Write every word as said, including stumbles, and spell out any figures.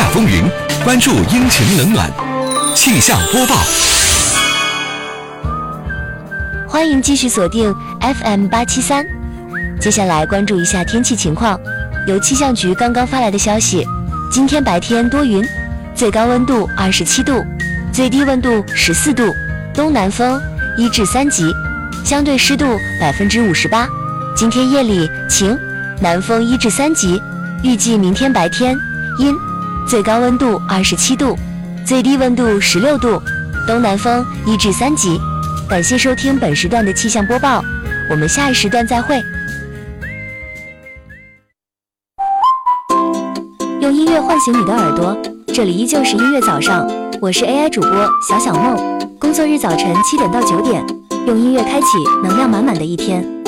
风云，关注阴晴冷暖。气象播报。 欢迎继续锁定 F M 八七三。接下来关注一下天气情况。由气象局刚刚发来的消息，今天白天多云，最高温度二十七度，最低温度十四度，东南风一至三级，相对湿度百分之五十八。今天夜里晴，南风一至三级，预计明天白天阴，最高温度二十七度，最低温度十六度，东南风一至三级。感谢收听本时段的气象播报，我们下一时段再会。用音乐唤醒你的耳朵，这里依旧是音乐早上，我是 A I 主播小小梦。工作日早晨七点到九点，用音乐开启能量满满的一天。